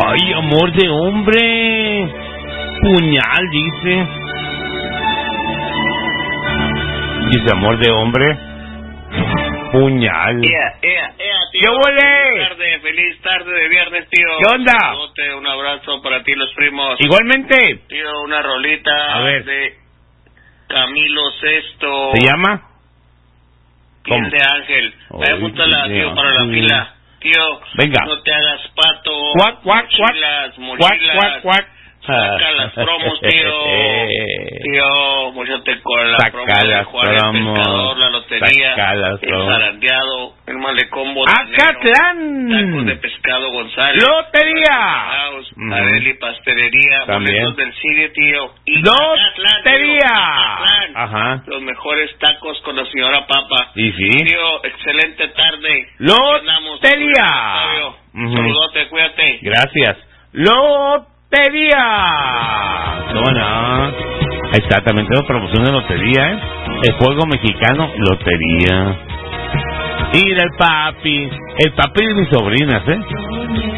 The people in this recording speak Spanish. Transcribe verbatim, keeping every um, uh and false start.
Ay, amor de hombre. Puñal, dice. Dice amor de hombre. Puñal. Ea, ea, ea, tío. ¿Qué huele? Feliz tarde, feliz tarde de viernes, tío. ¿Qué onda? Un saludote, un abrazo para ti, los primos. Igualmente. Tío, una rolita A ver. de Camilo Sesto. ¿Se llama? Piel ¿Cómo? de Ángel. Ahí Ay, apúntala, Dios tío, mío. para la Mm. fila. Tío, Venga. no te hagas pato. Cuac, cuac, cuac. Mochilas, Cuac, mochilas. cuac, cuac. Saca las promos, tío. Tío, mochate con la Saca promo de las Juan el promos. Pescador, la lotería, Saca las el promos. zarandeado, el malecón botanero, tacos de ¡Acatlán! pescado González, ¡Lotería! House, Ujú. Areli Pastelería, También. boletos del cine, tío. Y ¡Lotería! Acatlán, Ajá. los mejores tacos con la señora Papa. ¿Y sí? Tío, excelente tarde. ¡Lotería! Ujú. Saludote, cuídate. Gracias. ¡Lotería! ¿Cómo no? Ahí está, también tengo promoción de lotería, ¿eh? El juego mexicano, lotería. Y el papi, el papi de mis sobrinas, ¿eh?